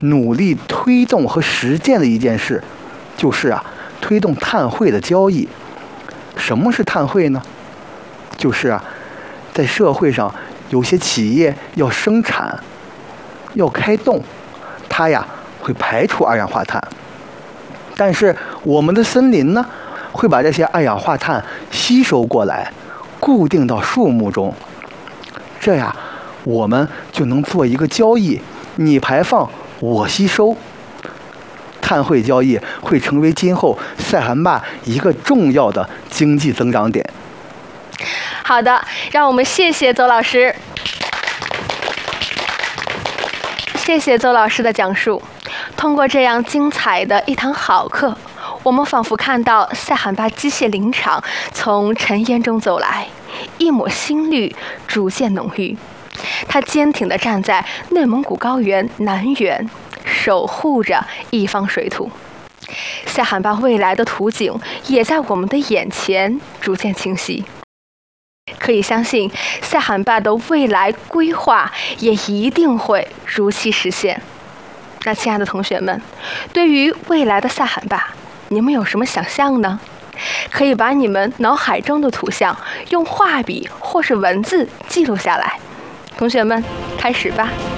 努力推动和实践的一件事，就是推动碳汇的交易。什么是碳汇呢？就是在社会上有些企业要生产，要开动，它会排出二氧化碳，但是我们的森林呢，会把这些二氧化碳吸收过来，固定到树木中。这我们就能做一个交易，你排放我吸收。碳汇交易会成为今后塞罕坝一个重要的经济增长点。 好的，让我们谢谢邹老师。谢谢邹老师的讲述。通过这样精彩的一堂好课，我们仿佛看到塞罕坝机械林场从尘烟中走来，一抹新绿逐渐浓郁。它坚挺地站在内蒙古高原南缘，守护着一方水土。塞罕坝未来的图景也在我们的眼前逐渐清晰。可以相信，塞罕坝的未来规划也一定会如期实现。那亲爱的同学们，对于未来的塞罕坝，你们有什么想象呢？可以把你们脑海中的图像用画笔或是文字记录下来。同学们，开始吧。